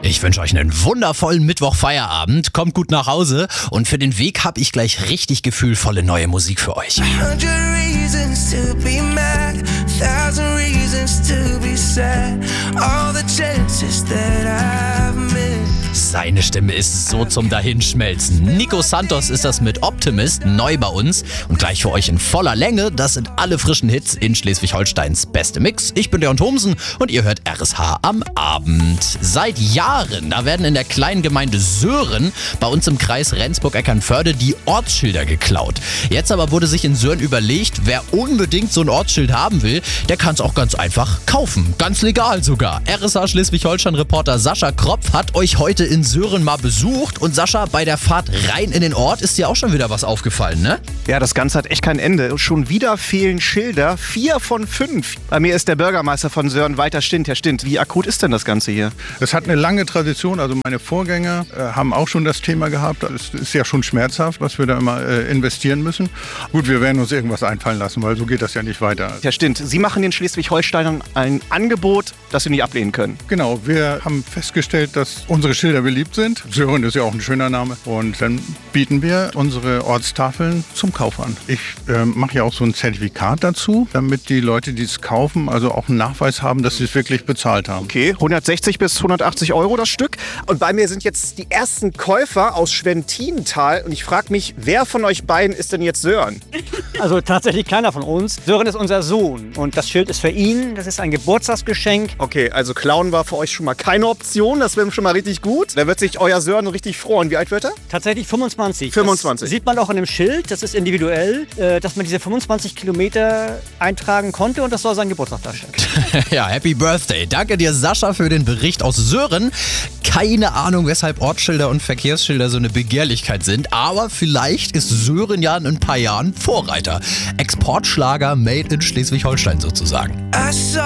Ich wünsche euch einen wundervollen Mittwoch-Feierabend. Kommt gut nach Hause und für den Weg habe ich gleich richtig gefühlvolle neue Musik für euch. 100 reasons to be mad, 1,000 reasons to be sad, all the chances that I've missed. Seine Stimme ist so zum Dahinschmelzen. Nico Santos ist das mit Optimist, neu bei uns. Und gleich für euch in voller Länge, das sind alle frischen Hits in Schleswig-Holsteins beste Mix. Ich bin Leon Thomsen und ihr hört RSH am Abend. Seit Jahren, da werden in der kleinen Gemeinde Söhren bei uns im Kreis Rendsburg-Eckernförde die Ortsschilder geklaut. Jetzt aber wurde sich in Söhren überlegt, wer unbedingt so ein Ortsschild haben will, der kann es auch ganz einfach kaufen. Ganz legal sogar. RSH Schleswig-Holstein-Reporter Sascha Kropf hat euch heute in Söhren mal besucht. Und Sascha, bei der Fahrt rein in den Ort ist dir auch schon wieder was aufgefallen, ne? Ja, das Ganze hat echt kein Ende. Schon wieder fehlen Schilder. 4 von 5. Bei mir ist der Bürgermeister von Söhren, Walter Stint. Herr Stint, wie akut ist denn das Ganze hier? Es hat eine lange Tradition. Also meine Vorgänger haben auch schon das Thema gehabt. Es ist ja schon schmerzhaft, was wir da immer investieren müssen. Gut, wir werden uns irgendwas einfallen lassen, weil so geht das ja nicht weiter. Herr Stint, Sie machen den Schleswig-Holsteinern ein Angebot, das Sie nicht ablehnen können. Genau, wir haben festgestellt, dass unsere Schilder beliebt sind. Söhren ist ja auch ein schöner Name. Und dann bieten wir unsere Ortstafeln zum Kauf an. Ich mache ja auch so ein Zertifikat dazu, damit die Leute, die es kaufen, also auch einen Nachweis haben, dass sie es wirklich bezahlt haben. Okay, 160 bis 180 Euro das Stück. Und bei mir sind jetzt die ersten Käufer aus Schwentinental. Und ich frage mich, wer von euch beiden ist denn jetzt Sören? Also tatsächlich keiner von uns. Sören ist unser Sohn und das Schild ist für ihn. Das ist ein Geburtstagsgeschenk. Okay, also klauen war für euch schon mal keine Option. Das wäre schon mal richtig gut. Da wird sich euer Sören richtig freuen. Wie alt wird er? Tatsächlich 25. 25. Das sieht man auch an dem Schild. Das ist individuell, dass man diese 25 Kilometer eintragen konnte und das soll sein Geburtstag darstellen. Ja, Happy Birthday. Danke dir, Sascha, für den Bericht aus Söhren. Keine Ahnung, weshalb Ortsschilder und Verkehrsschilder so eine Begehrlichkeit sind, aber vielleicht ist Söhren ja in ein paar Jahren Vorreiter. Exportschlager made in Schleswig-Holstein sozusagen. I saw